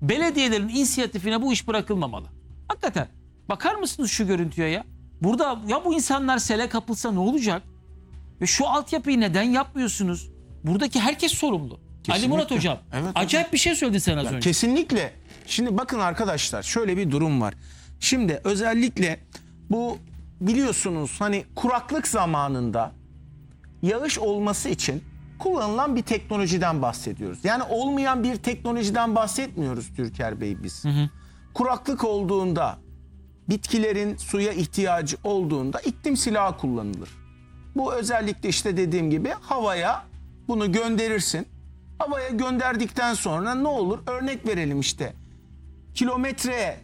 belediyelerin inisiyatifine bu iş bırakılmamalı. Hakikaten. Bakar mısınız şu görüntüye ya? Burada ya bu insanlar sele kapılsa ne olacak? Ve şu altyapıyı neden yapmıyorsunuz? Buradaki herkes sorumlu. Kesinlikle. Ali Murat Hocam, Evet, acayip bir şey söyledin sen az önce. Kesinlikle. Şimdi bakın arkadaşlar, şöyle bir durum var. Şimdi özellikle bu biliyorsunuz hani kuraklık zamanında yağış olması için kullanılan bir teknolojiden bahsediyoruz. Yani olmayan bir teknolojiden bahsetmiyoruz Türker Bey biz. Kuraklık olduğunda, bitkilerin suya ihtiyacı olduğunda iklim silahı kullanılır. Bu özellikle işte dediğim gibi havaya bunu gönderirsin. Havaya gönderdikten sonra ne olur? Örnek verelim işte. Kilometreye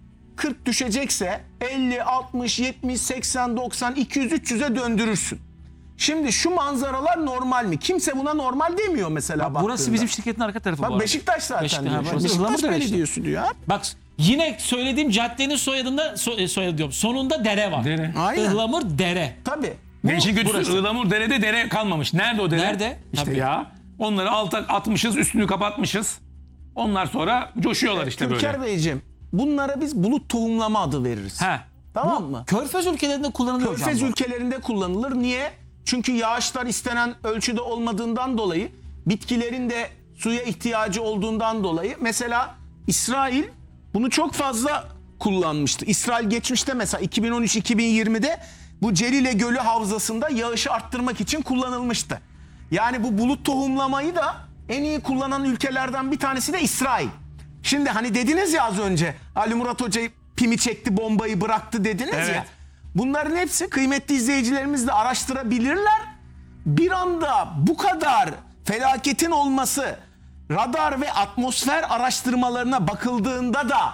40 düşecekse 50, 60, 70, 80, 90, 200, 300'e döndürürsün. Şimdi şu manzaralar normal mi? Kimse buna normal demiyor mesela Bak, baktığında. burası bizim şirketin arka tarafı bu Bak arada. Beşiktaş zaten diyor. burası Beşiktaş Ihlamur Dere işte. Belediyesi diyor. Bak yine söylediğim caddenin soyadı diyorum. Sonunda dere var. Dere. Aynen. Ihlamur Dere. Tabii. Gençlik burası. götürsün. Ihlamur derede dere kalmamış. Nerede o dere? Nerede? İşte Tabii. ya. Onları alta atmışız, üstünü kapatmışız. Onlar sonra coşuyorlar işte böyle. Türker Beyciğim, bunlara biz bulut tohumlama adı veririz. He. Tamam mı? Körfez ülkelerinde kullanılıyor hocam. Körfez bu. ülkelerinde kullanılır. Niye? Çünkü yağışlar istenen ölçüde olmadığından dolayı, bitkilerin de suya ihtiyacı olduğundan dolayı. Mesela İsrail bunu çok fazla kullanmıştı. İsrail geçmişte mesela 2013-2020'de bu Celile Gölü Havzası'nda yağışı arttırmak için kullanılmıştı. Yani bu bulut tohumlamayı da en iyi kullanan ülkelerden bir tanesi de İsrail. Şimdi hani dediniz ya az önce Ali Murat Hoca pimi çekti, bombayı bıraktı dediniz Evet. ya. Bunların hepsi kıymetli izleyicilerimiz de araştırabilirler. Bir anda bu kadar felaketin olması, radar ve atmosfer araştırmalarına bakıldığında da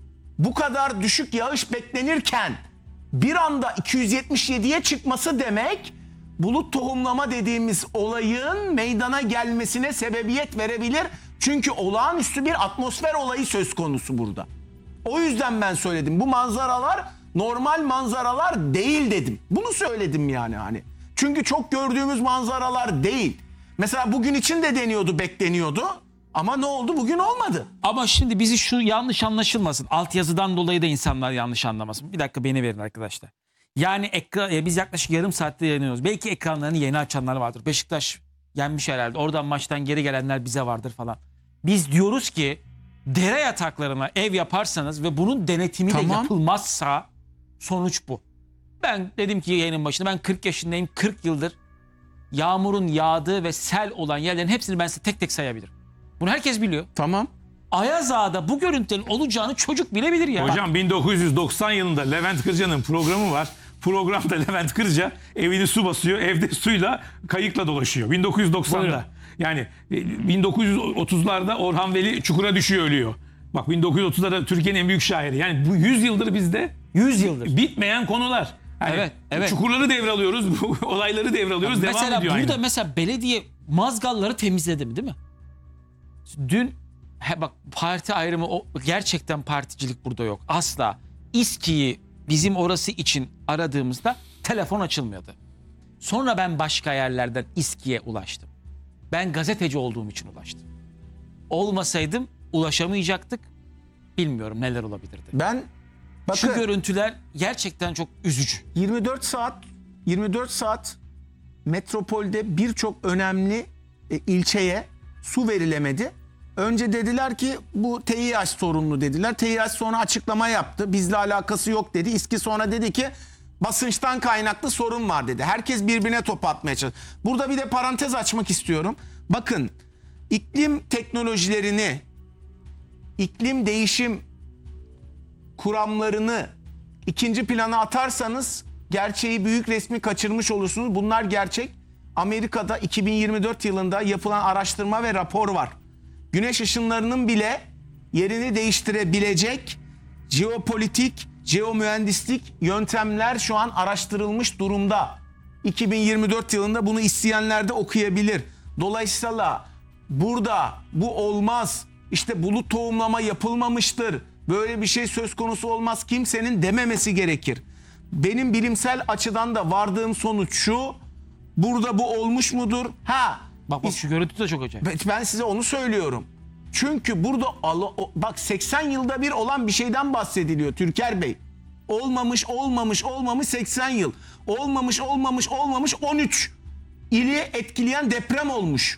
bu kadar düşük yağış beklenirken bir anda 277'ye çıkması demek bulut tohumlama dediğimiz olayın meydana gelmesine sebebiyet verebilir. Çünkü olağanüstü bir atmosfer olayı söz konusu burada. O yüzden ben söyledim. Bu manzaralar normal manzaralar değil dedim. Bunu söyledim yani hani. Çünkü çok gördüğümüz manzaralar değil. Mesela bugün için de deniyordu, bekleniyordu. Ama ne oldu? Bugün olmadı. Ama şimdi bizi şu yanlış anlaşılmasın. Altyazıdan dolayı da insanlar yanlış anlamasın. Bir dakika beni verin arkadaşlar. Yani biz yaklaşık yarım saatte yayınlıyoruz. Belki ekranlarını yeni açanlar vardır. Beşiktaş yenmiş herhalde. Oradan maçtan geri gelenler bize vardır falan. Biz diyoruz ki dere yataklarına ev yaparsanız ve bunun denetimi de yapılmazsa sonuç bu. Ben dedim ki yayının başında ben 40 yaşındayım. 40 yıldır yağmurun yağdığı ve sel olan yerlerin hepsini ben size tek tek sayabilirim. Bunu herkes biliyor. Tamam. Ayaz Ağa'da bu görüntülerin olacağını çocuk bilebilir ya. Hocam 1990 yılında Levent Kırca'nın programı var. Programda Levent Kırca evini su basıyor. Evde suyla kayıkla dolaşıyor. 1990'da. Buyurun. Yani 1930'larda Orhan Veli çukura düşüyor, ölüyor. Bak 1930'larda Türkiye'nin en büyük şairi. Yani bu 100 yıldır bizde 100 yıldır. bitmeyen konular. Yani Evet. Çukurları devralıyoruz, bu olayları devralıyoruz, devam Mesela ediyor burada aynı. mesela belediye mazgalları temizledi mi değil mi? Dün bak parti ayrımı gerçekten particilik burada yok. Asla. İSKİ'yi bizim orası için aradığımızda telefon açılmıyordu. Sonra ben başka yerlerden İSKİ'ye ulaştım. Ben gazeteci olduğum için ulaştım. Olmasaydım ulaşamayacaktık. Bilmiyorum neler olabilirdi. Ben Şu bakın görüntüler gerçekten çok üzücü. 24 saat metropolde birçok önemli ilçeye su verilemedi. Önce dediler ki bu TİH sorumlu dediler. TİH sonra açıklama yaptı. Bizle alakası yok dedi. İSKİ sonra dedi ki basınçtan kaynaklı sorun var dedi. Herkes birbirine top atmaya çalışıyor. Burada bir de parantez açmak istiyorum. Bakın iklim teknolojilerini, iklim değişim kuramlarını ikinci plana atarsanız gerçeği, büyük resmi kaçırmış olursunuz. Bunlar gerçek. Amerika'da 2024 yılında yapılan araştırma ve rapor var. Güneş ışınlarının bile yerini değiştirebilecek jeopolitik, jeomühendislik yöntemler şu an araştırılmış durumda. 2024 yılında bunu isteyenler de okuyabilir. Dolayısıyla burada bu olmaz, İşte bulut tohumlama yapılmamıştır, böyle bir şey söz konusu olmaz kimsenin dememesi gerekir. Benim bilimsel açıdan da vardığım sonuç şu: burada bu olmuş mudur? Bak şu görüntü de çok acayip. Ben size onu söylüyorum. Çünkü burada bak 80 yılda bir olan bir şeyden bahsediliyor Türker Bey. Olmamış 80 yıl. Olmamış 13 ili etkileyen deprem olmuş.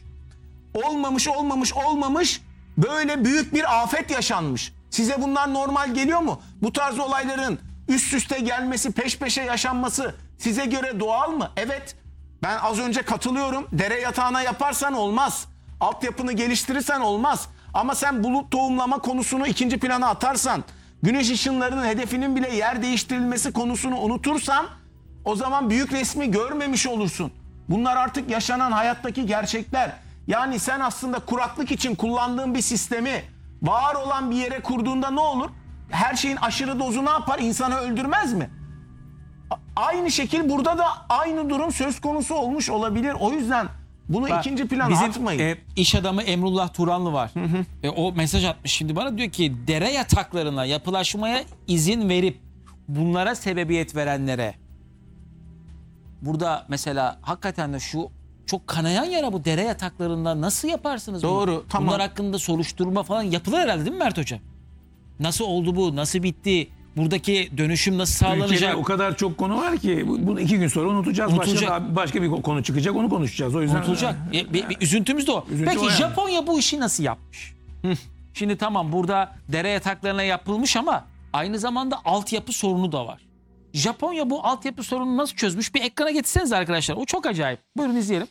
Olmamış böyle büyük bir afet yaşanmış. Size bunlar normal geliyor mu? Bu tarz olayların üst üste gelmesi, peş peşe yaşanması size göre doğal mı? Evet. Ben az önce katılıyorum. Dere yatağına yaparsan olmaz. Altyapını geliştirirsen olmaz. Ama sen bulut tohumlama konusunu ikinci plana atarsan, güneş ışınlarının hedefinin bile yer değiştirilmesi konusunu unutursan, o zaman büyük resmi görmemiş olursun. Bunlar artık yaşanan hayattaki gerçekler. Yani sen aslında kuraklık için kullandığın bir sistemi var olan bir yere kurduğunda ne olur? Her şeyin aşırı dozu ne yapar? İnsanı öldürmez mi? Aynı şekil burada da aynı durum söz konusu olmuş olabilir. O yüzden bunu ikinci plana atmayın. Bizim iş adamı Emrullah Turanlı var. O mesaj atmış şimdi bana, diyor ki dere yataklarına yapılaşmaya izin verip bunlara sebebiyet verenlere, burada mesela hakikaten de şu çok kanayan yara, bu dere yataklarında nasıl yaparsınız bunu? Doğru, tamam. Bunlar hakkında soruşturma falan yapılır herhalde değil mi Mert Hocam? Nasıl oldu bu? Nasıl bitti? Buradaki dönüşüm nasıl sağlanacak? Ülkede o kadar çok konu var ki bunu 2 gün sonra unutacağız. Başka bir konu çıkacak, onu konuşacağız. O yüzden Unutulacak. Bir üzüntümüz de o. Üzüntü Peki o yani. Japonya bu işi nasıl yapmış? Şimdi tamam, burada dere yataklarına yapılmış ama aynı zamanda altyapı sorunu da var. Japonya bu altyapı sorununu nasıl çözmüş? Bir ekrana getirseniz arkadaşlar. O çok acayip. Buyurun izleyelim.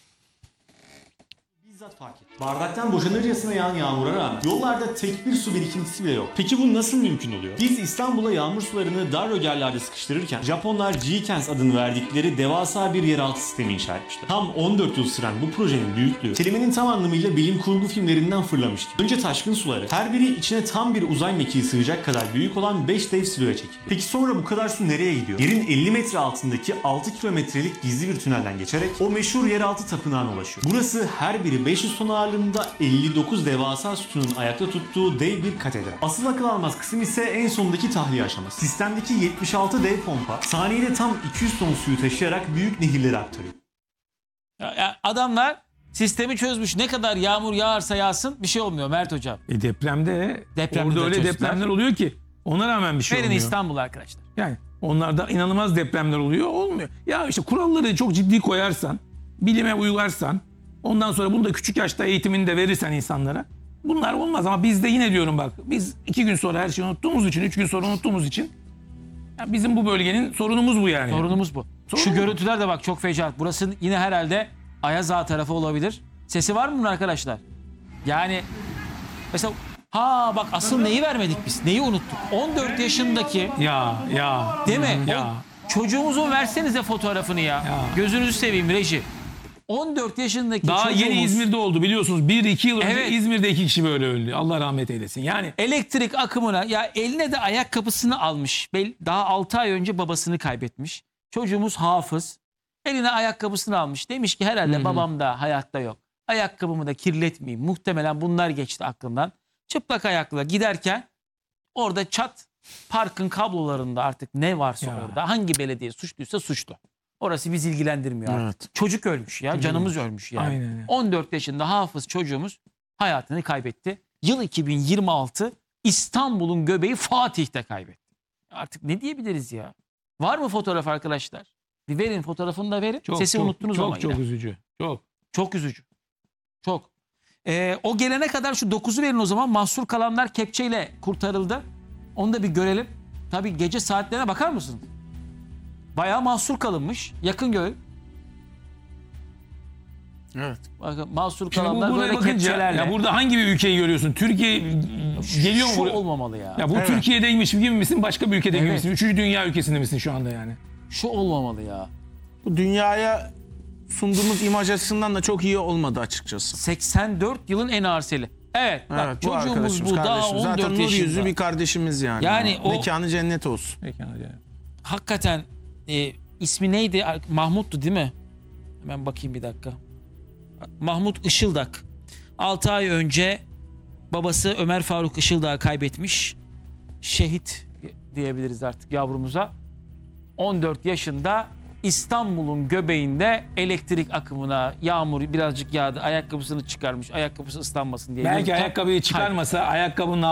Bizzat fark ettim. Bardaktan boşanırcasına yağan yağmura rağmen yollarda tek bir su birikintisi bile yok. Peki bu nasıl mümkün oluyor? Biz İstanbul'a yağmur sularını dar rögerlerde sıkıştırırken Japonlar G-Kens adını verdikleri devasa bir yeraltı sistemi inşa etmişler. Tam 14 yıl süren bu projenin büyüklüğü kelimenin tam anlamıyla bilim kurgu filmlerinden fırlamıştı. Önce taşkın suları, her biri içine tam bir uzay mekiği sığacak kadar büyük olan 5 dev siloya çekildi. Peki sonra bu kadar su nereye gidiyor? Yerin 50 metre altındaki 6 kilometrelik gizli bir tünelden geçerek o meşhur yeraltı tapınağına ulaşıyor. Burası her biri 500 ton ağırlığında 59 devasa sütunun ayakta tuttuğu dev bir katedral. Asıl akıl almaz kısım ise en sondaki tahliye aşaması. Sistemdeki 76 dev pompa saniyede tam 200 ton suyu taşıyarak büyük nehirlere aktarıyor. Ya adamlar sistemi çözmüş. Ne kadar yağmur yağarsa yağsın bir şey olmuyor Mert Hocam. Depremde Depremde orada de öyle çözdüler. depremler oluyor ki ona rağmen bir şey Verin olmuyor. İstanbul arkadaşlar. Yani onlarda inanılmaz depremler oluyor, olmuyor. Ya işte kuralları çok ciddi koyarsan, bilime uygularsan, ondan sonra bunu da küçük yaşta eğitimini de verirsen insanlara, bunlar olmaz. Ama bizde yine diyorum bak, biz 2 gün sonra her şeyi unuttuğumuz için, 3 gün sonra unuttuğumuz için, ya bizim bu bölgenin sorunumuz bu yani. Sorunumuz bu. Sorun Şu bu. görüntüler de bak çok fecaat. Burası yine herhalde Ayaz Ağa tarafı olabilir. Sesi var mı bunun arkadaşlar? Yani mesela bak asıl neyi vermedik biz? Neyi unuttuk? 14 yaşındaki Ya. değil mi? Ya. O çocuğumuzu versenize fotoğrafını ya. Gözünüzü seveyim reji. 14 yaşındaki Daha çocuğumuz yeni İzmir'de oldu biliyorsunuz. 1-2 yıl önce Evet. İzmir'de 2 kişi böyle öldü. Allah rahmet eylesin. Yani elektrik akımına, ya eline de ayakkabısını almış. Daha 6 ay önce babasını kaybetmiş. Çocuğumuz hafız. Eline ayakkabısını almış. Demiş ki herhalde babam da hayatta yok. Ayakkabımı da kirletmeyeyim. Muhtemelen bunlar geçti aklından. Çıplak ayakla giderken orada çat, parkın kablolarında artık ne varsa Ya. orada, hangi belediye suçluysa suçlu. Orası bizi ilgilendirmiyor artık. Evet. Çocuk ölmüş ya. Canımız ölmüş yani. Aynen öyle. 14 yaşında hafız çocuğumuz hayatını kaybetti. Yıl 2026, İstanbul'un göbeği Fatih'te kaybetti. Artık ne diyebiliriz ya? Var mı fotoğraf arkadaşlar? Bir verin, fotoğrafını da verin. Sesi unuttunuz ama çok yine. üzücü. Çok. Çok üzücü. Çok. O gelene kadar şu 9'u verin o zaman. Mahsur kalanlar kepçeyle kurtarıldı. Onu da bir görelim. Tabii gece saatlerine bakar mısınız? Bayağı mahsur kalınmış. Yakın görün. Evet. Bakın mahsur Şimdi kalanlar buraya böyle bakınca, kepçelerle. ya burada hangi bir ülkeyi görüyorsun? Türkiye geliyor mu Şu buraya? olmamalı ya. Ya bu Evet. Türkiye'deymiş gibi misin? Başka bir ülkede gibi Evet. misin? 3. dünya ülkesinde misin şu anda yani? Şu olmamalı ya. Bu dünyaya sunduğumuz imaj açısından da çok iyi olmadı açıkçası. 84 yılın en ağır seli. Evet, bak Evet, bu çocuğumuz arkadaşımız, bu daha kardeşimiz. 14 Zaten nur yaşında. yüzlü bir kardeşimiz yani. Yani o- Mekanı cennet olsun. Peki, hadi. Hakikaten ismi neydi? Mahmut'tu değil mi? Hemen bakayım bir dakika. Mahmut Işıldak. 6 ay önce babası Ömer Faruk Işıldak'ı kaybetmiş. Şehit diyebiliriz artık yavrumuza. 14 yaşında İstanbul'un göbeğinde elektrik akımına yağmur birazcık yağdı, ayakkabısını çıkarmış, ayakkabısı ıslanmasın diye. Belki Yolda- ayakkabıyı çıkarmasa ayakkabının